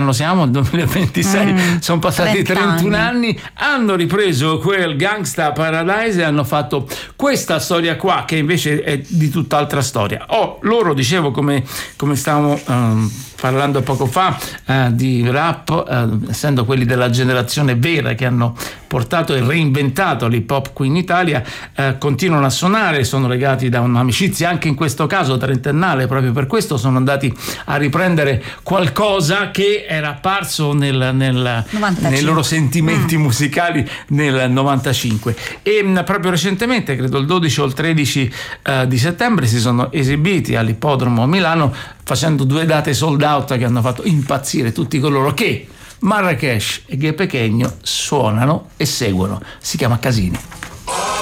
anno siamo? Il 2026, sono passati 31 anni, hanno ripreso quel Gangsta Paradise e hanno fatto questa storia qua, che invece è di tutt'altra storia. Loro, dicevo, come stavamo parlando poco fa di rap, essendo quelli della generazione vera che hanno portato e reinventato l'hip hop qui in Italia, continuano a suonare, sono legati da un'amicizia anche in questo caso trentennale, proprio per questo sono andati a riprendere qualcosa che era apparso nei loro sentimenti musicali nel 95, e proprio recentemente, credo il 12 o il 13 di settembre, si sono esibiti all'Ippodromo a Milano facendo 2 date sold out che hanno fatto impazzire tutti coloro che Marracash e Ghe Pequeno suonano e seguono. Si chiama Casini.